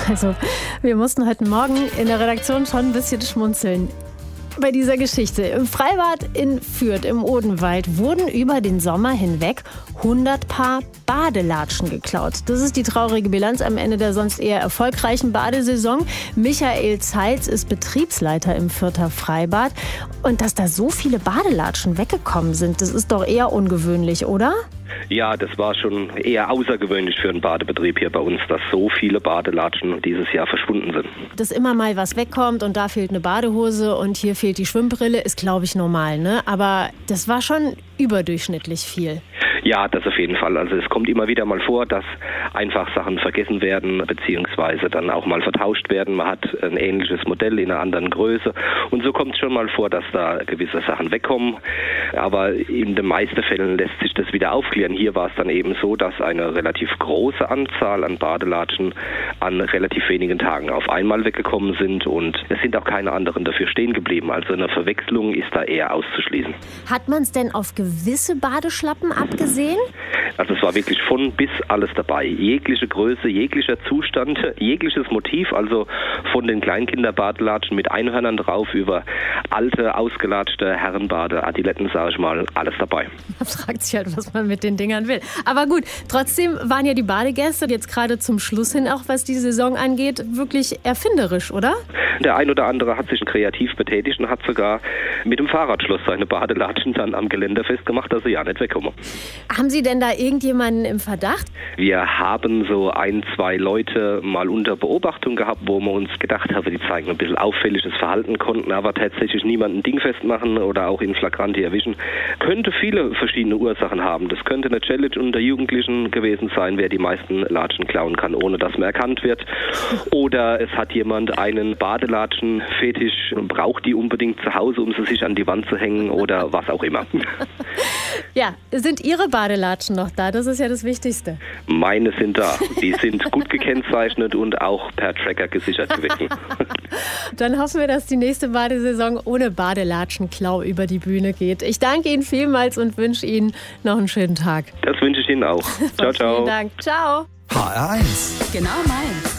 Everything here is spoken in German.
Also, wir mussten heute Morgen in der Redaktion schon ein bisschen schmunzeln. Bei dieser Geschichte. Im Freibad in Fürth im Odenwald wurden über den Sommer hinweg 100 Paar Badelatschen geklaut. Das ist die traurige Bilanz am Ende der sonst eher erfolgreichen Badesaison. Michael Zeitz ist Betriebsleiter im Fürther Freibad. Und dass da so viele Badelatschen weggekommen sind, das ist doch eher ungewöhnlich, oder? Ja, das war schon eher außergewöhnlich für einen Badebetrieb hier bei uns, dass so viele Badelatschen dieses Jahr verschwunden sind. Dass immer mal was wegkommt und da fehlt eine Badehose und hier fehlt die Schwimmbrille, ist, glaube ich, normal, ne? Aber das war schon überdurchschnittlich viel. Ja, das auf jeden Fall. Also es kommt immer wieder mal vor, dass einfach Sachen vergessen werden beziehungsweise dann auch mal vertauscht werden. Man hat ein ähnliches Modell in einer anderen Größe und so kommt es schon mal vor, dass da gewisse Sachen wegkommen. Aber in den meisten Fällen lässt sich das wieder aufklären. Hier war es dann eben so, dass eine relativ große Anzahl an Badelatschen an relativ wenigen Tagen auf einmal weggekommen sind und es sind auch keine anderen dafür stehen geblieben. Also eine Verwechslung ist da eher auszuschließen. Hat man es denn auf gewisse Badeschlappen abgesehen? Also es war wirklich von bis alles dabei. Jegliche Größe, jeglicher Zustand, jegliches Motiv, also von den Kleinkinderbadelatschen mit Einhörnern drauf über alte, ausgelatschte Herrenbade, Adiletten, sage ich mal, alles dabei. Man fragt sich halt, was man mit den Dingern will. Aber gut, trotzdem waren ja die Badegäste jetzt gerade zum Schluss hin, auch was die Saison angeht, wirklich erfinderisch, oder? Der ein oder andere hat sich kreativ betätigt und hat sogar mit dem Fahrradschloss seine Badelatschen dann am Geländer festgemacht, dass sie ja nicht wegkommen. Haben Sie denn da irgendjemanden im Verdacht? Wir haben so 1, 2 Leute mal unter Beobachtung gehabt, wo wir uns gedacht haben, die zeigen ein bisschen auffälliges Verhalten, konnten aber tatsächlich niemanden dingfest machen oder auch in Flagranti erwischen. Könnte viele verschiedene Ursachen haben. Das könnte eine Challenge unter Jugendlichen gewesen sein, wer die meisten Latschen klauen kann, ohne dass man erkannt wird. Oder es hat jemand einen Badelatschen-Fetisch und braucht die unbedingt zu Hause, um sie sich an die Wand zu hängen oder was auch immer. Ja, sind Ihre Badelatschen noch da? Das ist ja das Wichtigste. Meine sind da. Die sind gut gekennzeichnet und auch per Tracker gesichert gewesen. Dann hoffen wir, dass die nächste Badesaison ohne Badelatschenklau über die Bühne geht. Ich danke Ihnen vielmals und wünsche Ihnen noch einen schönen Tag. Das wünsche ich Ihnen auch. Ciao, ciao. Vielen Dank. Ciao. HR1. Genau meins.